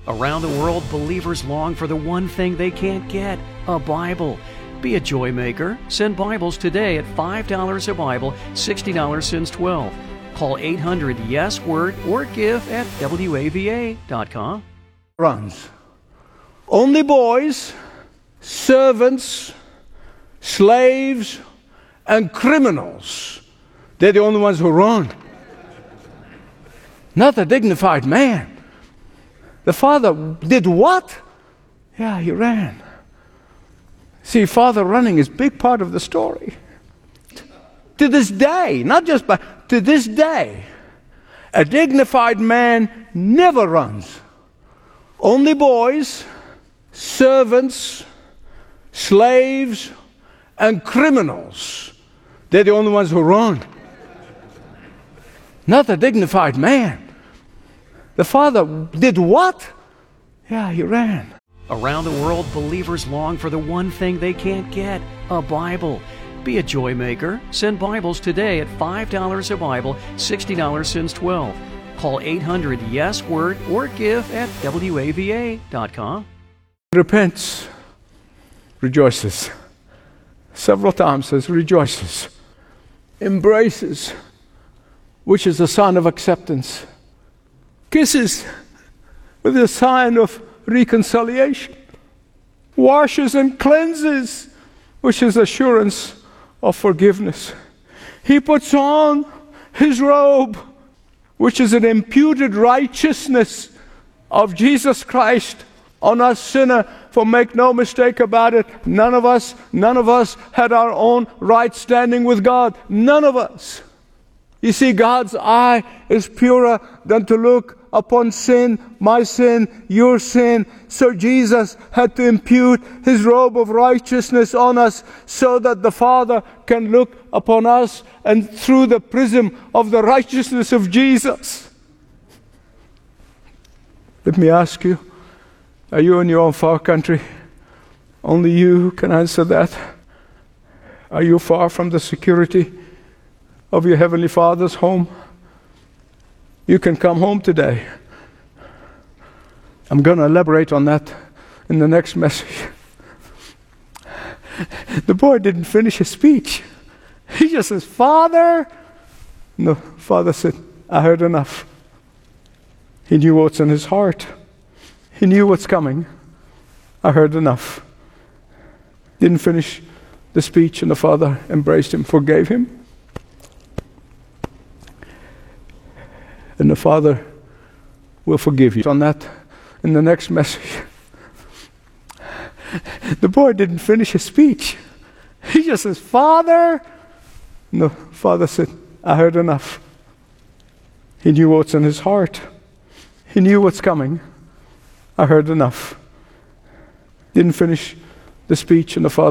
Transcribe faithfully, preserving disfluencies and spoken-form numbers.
Around the world, believers long for the one thing they can't get, a Bible. Be a joy maker. Send Bibles today at five dollars a Bible, sixty dollars since twelve. Call eight hundred yes word or give at W A V A dot com. Runs. Only boys, servants, slaves, and criminals. They're the only ones who run. Not a dignified man. The father did what? Yeah, he ran. See, father running is a big part of the story. To this day, not just by, to this day, a dignified man never runs. Only boys, servants, slaves, and criminals. They're the only ones who run. Not a dignified man. The father did what? Yeah, he ran. Around the world, believers long for the one thing they can't get, a Bible. Be a joy maker. Send Bibles today at five dollars a Bible, sixty dollars since twelve. Call eight hundred yes word or give at W A V A dot com. Repents, rejoices. Several times says rejoices. Embraces, which is a sign of acceptance. Kisses, with a sign of reconciliation. Washes and cleanses, which is assurance of forgiveness. He puts on his robe, which is an imputed righteousness of Jesus Christ on us sinner. For make no mistake about it, none of us, none of us had our own right standing with God. None of us. You see, God's eye is purer than to look upon sin, my sin, your sin. So Jesus had to impute his robe of righteousness on us so that the Father can look upon us and through the prism of the righteousness of Jesus. Let me ask you, are you in your own far country? Only you can answer that. Are you far from the security of your Heavenly Father's home? You can come home today. I'm going to elaborate on that in the next message. The boy didn't finish his speech. He just says, Father. No, Father said, I heard enough. He knew what's in his heart. He knew what's coming. I heard enough. Didn't finish the speech, and the father embraced him, forgave him. And the Father will forgive you. On that, in the next message. The boy didn't finish his speech. He just says, Father. No, Father said, I heard enough. He knew what's in his heart. He knew what's coming. I heard enough. Didn't finish the speech, and the Father